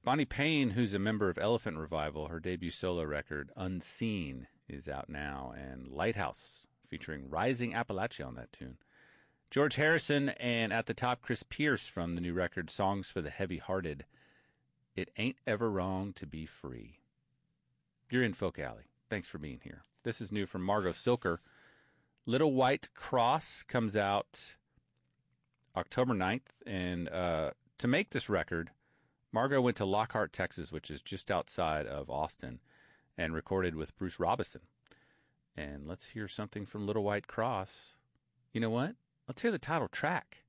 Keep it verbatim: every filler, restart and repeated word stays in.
Bonnie Payne, who's a member of Elephant Revival, her debut solo record, Unseen, is out now, and Lighthouse, featuring Rising Appalachia on that tune. George Harrison, and at the top, Chris Pierce from the new record, Songs for the Heavy-Hearted. It ain't ever wrong to be free. You're in Folk Alley. Thanks for being here. This is new from Margot Silker. Little White Cross comes out October ninth, and uh, to make this record, Margot went to Lockhart, Texas, which is just outside of Austin, and recorded with Bruce Robison. And let's hear something from Little White Cross. You know what? Let's hear the title track.